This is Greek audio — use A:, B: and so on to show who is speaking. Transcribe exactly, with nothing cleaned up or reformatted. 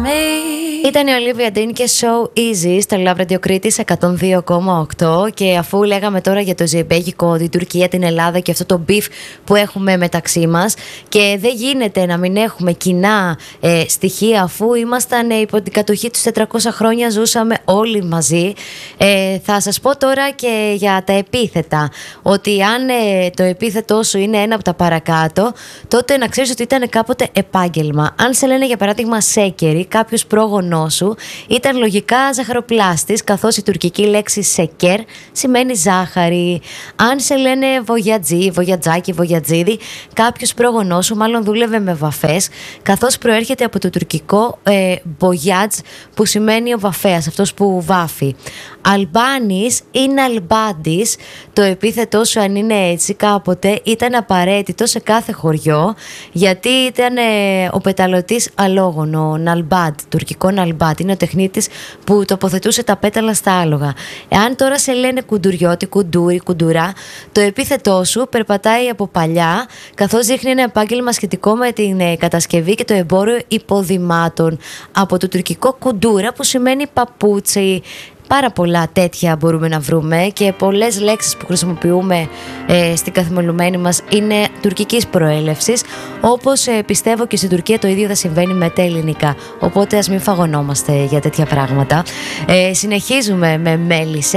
A: Ήταν η Olivia Dean και So Easy στο Love Radio Κρήτης εκατόν δύο κόμμα οκτώ. Και αφού λέγαμε τώρα για το ζεϊμπέγικο, την Τουρκία, την Ελλάδα και αυτό το beef που έχουμε μεταξύ μας, και δεν γίνεται να μην έχουμε κοινά ε, στοιχεία, αφού ήμασταν ε, υπό την κατοχή τους τετρακόσια χρόνια, ζούσαμε όλοι μαζί. ε, Θα σας πω τώρα και για τα επίθετα, ότι αν ε, το επίθετό σου είναι ένα από τα παρακάτω, τότε να ξέρεις ότι ήταν κάποτε επάγγελμα. Αν σε λένε για παράδειγμα σέκερι, κάποιος πρόγονός σου ήταν λογικά ζαχαροπλάστης, καθώς η τουρκική λέξη σεκέρ σημαίνει ζάχαρη. Αν σε λένε βογιατζή, βογιατζάκι, βογιατζίδι, κάποιος πρόγονός σου μάλλον δούλευε με βαφές, καθώς προέρχεται από το τουρκικό ε, μπογιάτζ, που σημαίνει ο βαφέας, αυτός που βάφει. Αλμπάνης είναι αλμπάντης, το επίθετό σου, αν είναι έτσι κάποτε, ήταν απαραίτητο σε κάθε χωριό, γιατί ήταν ε, ο πεταλωτής αλόγων, ο ναλμπάντ, τουρκικό ναλμπάντ, είναι ο τεχνίτης που τοποθετούσε τα πέταλα στα άλογα. Εάν τώρα σε λένε κουντουριώτη, κουντούρι, κουντουρά, το επίθετό σου περπατάει από παλιά, καθώς δείχνει ένα επάγγελμα σχετικό με την ε, κατασκευή και το εμπόριο υποδημάτων, από το τουρκικό κουντούρα, που σημαίνει παπούτσι. Πάρα πολλά τέτοια μπορούμε να βρούμε, και πολλές λέξεις που χρησιμοποιούμε ε, στην καθημερινή μας είναι τουρκικής προέλευσης, όπως ε, πιστεύω και στην Τουρκία το ίδιο θα συμβαίνει με τα ελληνικά. Οπότε ας μην φαγωνόμαστε για τέτοια πράγματα. Ε, συνεχίζουμε με μέλισσες.